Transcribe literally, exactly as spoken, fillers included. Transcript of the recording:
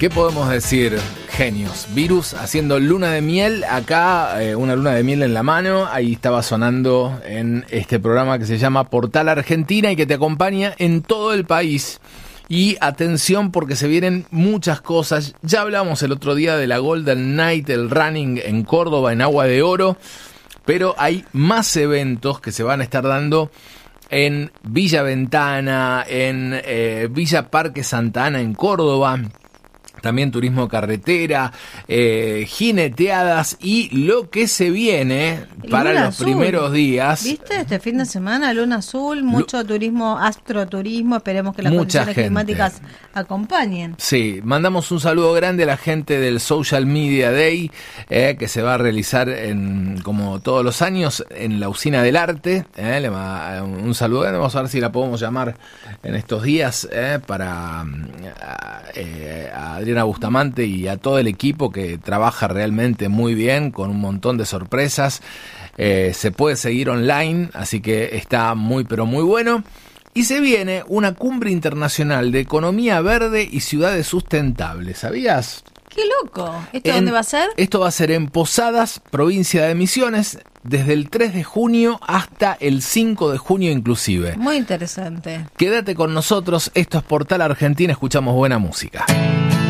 ¿Qué podemos decir? Genios. Virus haciendo luna de miel. Acá, eh, una luna de miel en la mano. Ahí estaba sonando en este programa que se llama Portal Argentina y que te acompaña en todo el país. Y atención porque se vienen muchas cosas. Ya hablamos el otro día de la Golden Night, el running en Córdoba, en Agua de Oro. Pero hay más eventos que se van a estar dando en Villa Ventana, en eh, Villa Parque Santa Ana en Córdoba. También turismo carretera, eh, jineteadas y lo que se viene para Luna los Azul. Primeros días. ¿Viste? Este fin de semana, Luna Azul, mucho Lu- turismo, astroturismo. Esperemos que las Mucha condiciones gente. climáticas acompañen. Sí, mandamos un saludo grande a la gente del Social Media Day, eh, que se va a realizar en, como todos los años en la Usina del Arte. Eh, le va, un saludo, vamos a ver si la podemos llamar en estos días eh, para eh, a Adriana Bustamante y a todo el equipo que trabaja realmente muy bien, con un montón de sorpresas. Eh, se puede seguir online, así que está muy pero muy bueno. Y se viene una cumbre internacional de economía verde y ciudades sustentables, ¿sabías? ¡Qué loco! ¿Esto En, dónde va a ser? Esto va a ser en Posadas, provincia de Misiones, desde el tres de junio hasta el cinco de junio inclusive. Muy interesante. Quédate con nosotros, esto es Portal Argentina, escuchamos buena música.